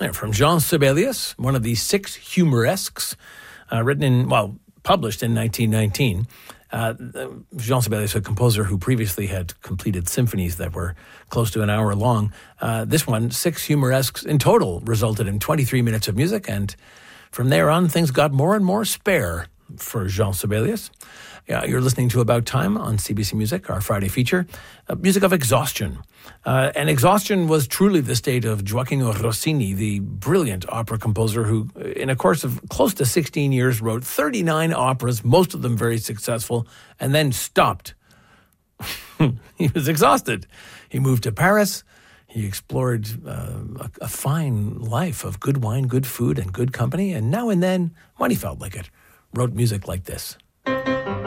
From Jean Sibelius, one of the 6 humoresques, published in 1919. Jean Sibelius, a composer who previously had completed symphonies that were close to an hour long. This one, 6 humoresques in total, resulted in 23 minutes of music, and from there on, things got more and more spare for Jean Sibelius. You're listening to About Time on CBC Music, our Friday feature, music of exhaustion. And exhaustion was truly the state of Gioacchino Rossini, the brilliant opera composer who, in a course of close to 16 years, wrote 39 operas, most of them very successful, and then stopped. He was exhausted. He moved to Paris. He explored a fine life of good wine, good food, and good company, and now and then, when he felt like it, wrote music like this.